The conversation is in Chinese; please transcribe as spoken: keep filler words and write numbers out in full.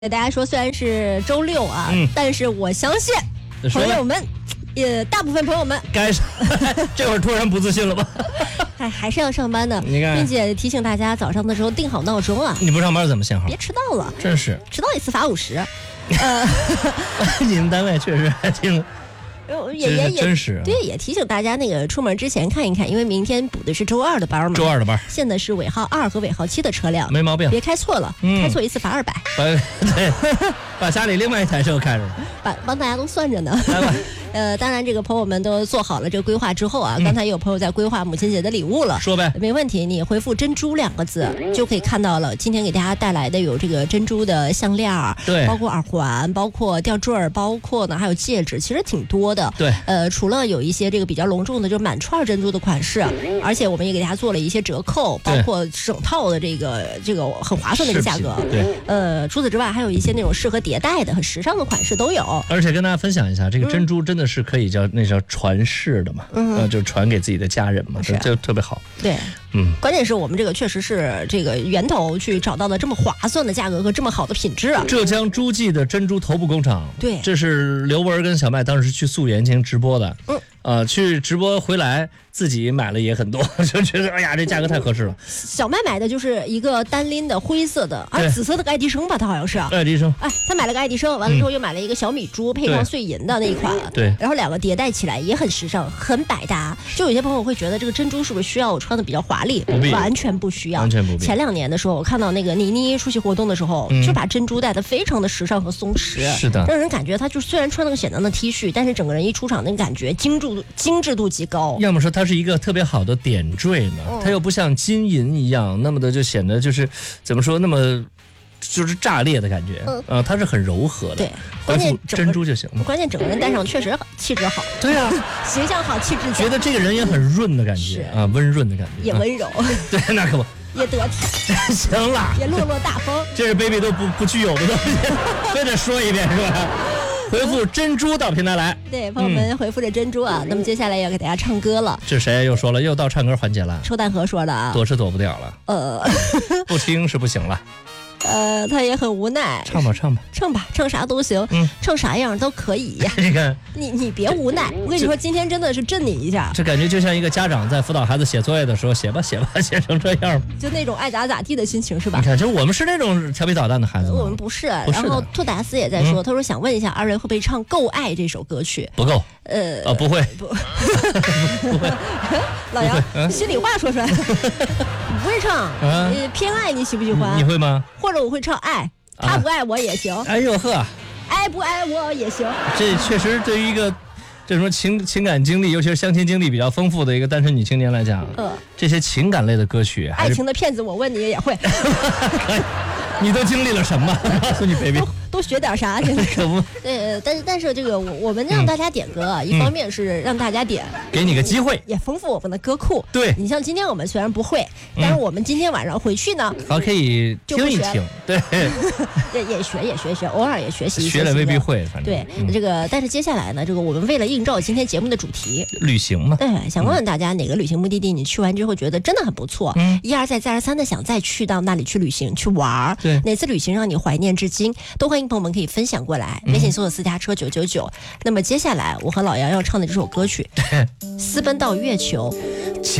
大家说虽然是周六啊，嗯、但是我相信朋友们，也大部分朋友们该这会儿突然不自信了吧？ 还还是要上班的， 你看， 并且提醒大家早上的时候定好闹钟啊。 你不上班怎么限号？ 别迟到了， 真是迟到一次罚五十。呃， 你们单位确实还挺。 也也也真是、啊、 对，也提醒大家那个出门之前看一看，因为明天补的是周二的班嘛。 周二的班， 限的是尾号二和尾号七的车辆， 没毛病， 别开错了，嗯、开错一次罚二百。 对，把家里另外一台车开着， 把帮大家都算着呢。呃，当然，这个朋友们都做好了这个规划之后啊，嗯、刚才也有朋友在规划母亲节的礼物了， 说呗， 没问题，你回复“珍珠”两个字就可以看到了。今天给大家带来的有这个珍珠的项链， 对， 包括耳环，包括吊坠儿，包括呢还有戒指，其实挺多的。 对， 呃，除了有一些这个比较隆重的，就是满串珍珠的款式，而且我们也给大家做了一些折扣，包括整套的这个这个很划算的一个价格。 对， 呃，除此之外，还有一些那种适合迭代的、很时尚的款式都有。 而且跟大家分享一下，这个珍珠真的是可以叫、嗯、那叫传世的嘛，嗯、呃，就传给自己的家人嘛，这就特别好。 对， 嗯， 关键是我们这个确实是这个源头去找到的这么划算的价格和这么好的品质啊。 浙江诸暨的珍珠头部工厂， 对， 这是刘文跟小麦当时去溯源进行直播的，嗯。呃，去直播回来自己买了也很多，就觉得哎呀，这价格太合适了。 小麦买的就是一个单拎的灰色的啊，紫色的爱迪生吧，他好像是爱迪生。 哎，他买了个爱迪生，完了之后又买了一个小米珠，配上碎银的那一款。 对。 然后两个迭代起来也很时尚，很百搭。就有些朋友会觉得这个珍珠是不是需要我穿的比较华丽？ 不必， 完全不需要， 完全不必。 前两年的时候，我看到那个倪妮出席活动的时候，嗯、就把珍珠戴得非常的时尚和松弛， 是的， 让人感觉她就虽然穿了个显亮的 T 恤，但是整个人一出场那个感觉精致精致度极高。 要么说它是一个特别好的点缀呢，嗯、它又不像金银一样那么的就显得就是怎么说那么就是炸裂的感觉，嗯、呃，它是很柔和的。 对，关键珍珠就行了。 关键整个人戴上确实气质好。 对啊， 形象好，气质好。 觉得这个人也很润的感觉啊，温润的感觉， 也温柔。 啊、对，那可不。 也得体。 行了。 也落落大方。 这是 baby 都不不具有的东西，非得说一遍是吧？回复珍珠到平台来， 对，朋友们回复着珍珠啊、嗯。那么接下来要给大家唱歌了。 这谁又说了？又到唱歌环节了。 抽蛋盒说的啊， 躲是躲不掉了。 呃， 不听是不行了。 呃，他也很无奈。 唱吧，唱吧， 唱吧，唱啥都行，嗯，唱啥样都可以呀。 你看， 你你别无奈，我跟你说，今天真的是震你一下。 这感觉就像一个家长在辅导孩子写作业的时候，写吧写吧，写成这样， 就那种爱咋咋地的心情是吧？ 你看，就是我们是那种调皮捣蛋的孩子吗？ 我们不是。 不是。 然后兔达斯也在说，嗯、他说想问一下二位会不会唱《够爱》这首歌曲？ 不够。 呃， 哦，不会， 不， 不会。 老杨，嗯、心里话说出来，不会唱。啊、呃，偏爱你喜不喜欢？ 你会吗？ 或者我会唱爱。他不爱我也行， 哎呦呵， 爱不爱我也行。 这确实对于一个这种情情感经历，尤其是相亲经历比较丰富的一个单身女青年来讲，呃，这些情感类的歌曲， 爱情的骗子，我问你也会。 你都经历了什么？告诉你 ，baby。 都学点啥？现在可不。 呃，但是但是这个我我们让大家点歌啊，嗯、一方面是让大家点， 给你个机会， 也丰富我们的歌库。 对， 你像今天我们虽然不会，嗯、但是我们今天晚上回去呢， 好可以听一听。对， 也也学也学学，偶尔也学习一些。 学了未必会，反正对、嗯、这个，但是接下来呢，这个我们为了映照今天节目的主题， 旅行嘛， 对，想问问大家哪个旅行目的地你去完之后觉得真的很不错，嗯，一而再再而三的想再去到那里去旅行去玩， 对， 哪次旅行让你怀念至今，都欢迎朋友们可以分享过来，微信搜索私家车九九九。那么接下来我和老杨要唱的这首歌曲《私奔到月球》。